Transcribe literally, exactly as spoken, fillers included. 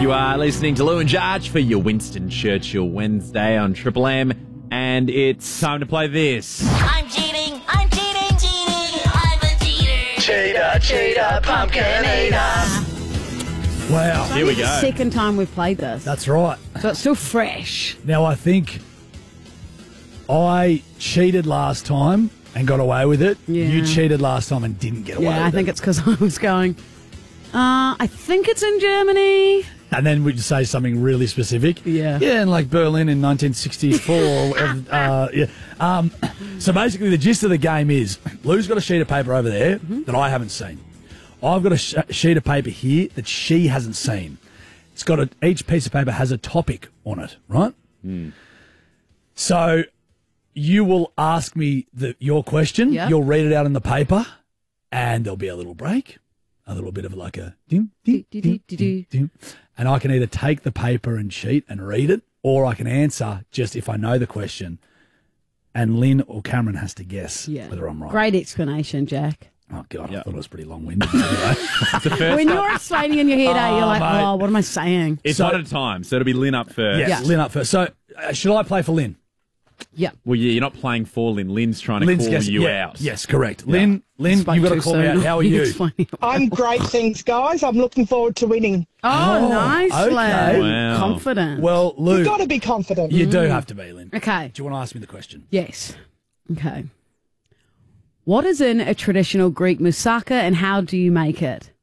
You are listening to Lou and Jarge for your Winston Churchill Wednesday on Triple M, and it's time to play this. I'm cheating, I'm cheating, cheating, I'm a cheater. Cheater, cheater, pumpkinator. Wow. Here we It's the go. second time we've played this. That's right. So it's still fresh. Now, I think I cheated last time and got away with it. Yeah. You cheated last time and didn't get away Yeah, with I think it. it's because I was going, uh, I think it's in Germany. And then we'd say something really specific. Yeah. Yeah, in like Berlin in nineteen sixty-four or whatever. Uh, yeah. Um, so basically the gist of the game is Lou's got a sheet of paper over there Mm-hmm. that I haven't seen. I've got a sh- sheet of paper here that she hasn't seen. It's got a, each piece of paper has a topic on it, right? Mm. So you will ask me the, your question. Yep. You'll read it out in the paper, and there'll be a little break, a little bit of like a ding, ding, Do, do, ding, do, ding, do. ding. And I can either take the paper and sheet and read it, or I can answer just if I know the question. And Lynn or Cameron has to guess Yeah. whether I'm right. Great explanation, Jack. Oh, God, I Yep. thought it was pretty long-winded. Anyway. It's the first When you're explaining in your head, eh, you're Oh, like, mate. oh, what am I saying? It's So- one at a time, so it'll be Lynn up first. Yes, Yeah. Lynn up first. So uh, should I play for Lynn? Yeah. Well, yeah, you're not playing for Lynn. Lynn's trying to Lynn's call guessing- you yeah, out. Yes, correct. Lynn, Lynn, Spoke you've got to too call me soon. out. How are you? Explaining. I'm great, thanks, guys. I'm looking forward to winning. Oh, Oh, nice, okay. lad. Wow. Confident. Well, Lou, Got to be confident. you do have to be, Lynn. Okay. Do you want to ask me the question? Yes. Okay. What is in a traditional Greek moussaka and how do you make it?